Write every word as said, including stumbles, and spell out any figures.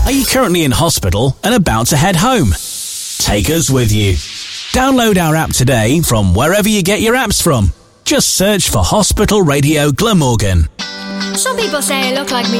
Are you currently in hospital and about to head home? Take us with you. Download our app today from wherever you get your apps from. Just search for Hospital Radio Glamorgan. Some people say I look like me